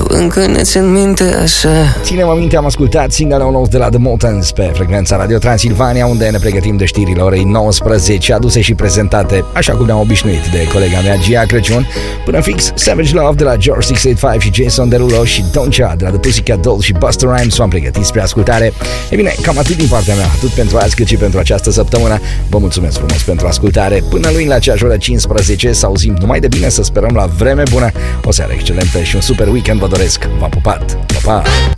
încă ne țin minte așa. Ținem aminte, am ascultat single-ul nou de la The Motans pe frecvența Radio Transilvania, unde ne pregătim de știrile orei 19, aduse și prezentate, așa cum ne-am obișnuit, de colega mea Gia Crăciun. Până fix, Savage Love de la George 685 și Jason Derulo și Don't Cha de la The Pussycat Dolls și Busta Rhymes v-am pregătit spre ascultare. E bine, cam atât din partea mea, atât pentru azi cât și pentru această săptămână. Vă mulțumesc frumos pentru ascultare. Până luni la aceeași oră 15, să auzim numai de bine, să sperăm la vreme bună. O seară excelentă și un super weekend vă doresc. V-am pupat! Pa, pa!